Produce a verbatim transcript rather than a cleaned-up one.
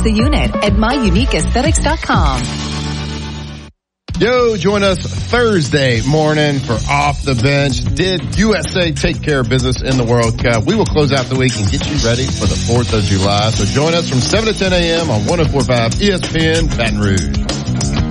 a unit at my unique aesthetics dot com. Yo, join us Thursday morning for Off the Bench. Did U S A take care of business in the World Cup? We will close out the week and get you ready for the fourth of July. So join us from seven to ten a.m. on one oh four point five E S P N Baton Rouge.